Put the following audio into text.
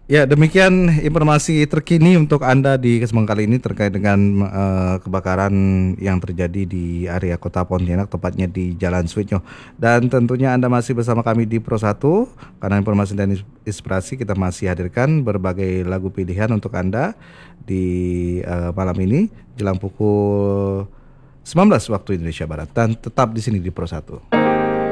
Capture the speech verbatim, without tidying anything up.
Ya, demikian informasi terkini untuk Anda di kesempatan kali ini terkait dengan eh, kebakaran yang terjadi di area Kota Pontianak, tepatnya di Jalan Suityo. Dan tentunya Anda masih bersama kami di Pro satu, karena informasi dan inspirasi kita masih hadirkan berbagai lagu pilihan untuk Anda di eh, malam ini jelang pukul sembilan belas waktu Indonesia Barat, dan tetap di sini di Pro satu.